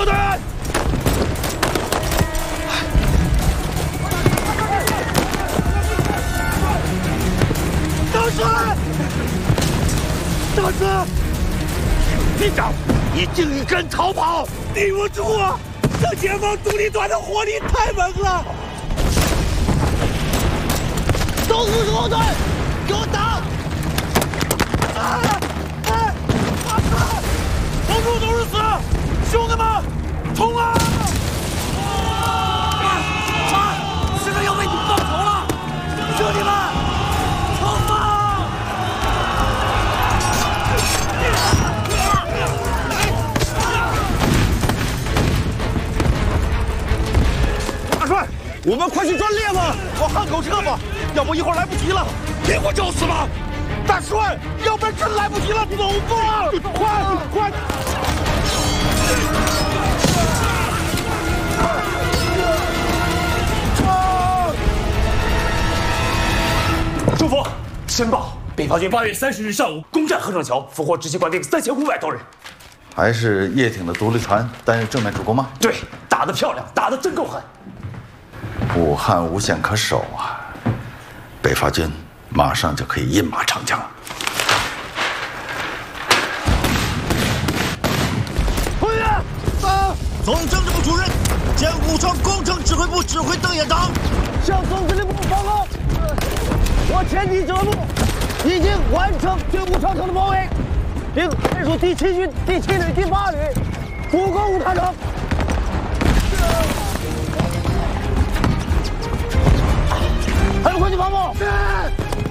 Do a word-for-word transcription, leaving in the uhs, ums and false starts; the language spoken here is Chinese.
队！大师，大师，队长，你竟一敢逃跑！敌不住啊！这前方独立团的火力太猛了！都是后队，给我打！啊！哎！到处都是死！兄弟们，冲啊！啊！师哥要为你报仇了！兄弟们，冲啊！大帅，我们快去抓猎吧！往汉口撤吧，要不一会儿来不及了。别我找死吧！大帅，要不然真来不及了，走吧！快快！ 主簿，申报，北伐军八月三十日上午攻占合成桥，俘获直系官兵三千五百多人。 还是叶挺的独立团担任正面主攻吗？ 对，打得漂亮，打得真够狠。 武汉无险可守啊！北伐军马上就可以饮马长江了。 会员，啊！总政治部主任兼武装工程指挥部指挥邓演堂向总司令部报告，我前敌者路已经完成对武长城的包围，并派出第七军第七旅、第八旅主攻武长城。还有快去防暴！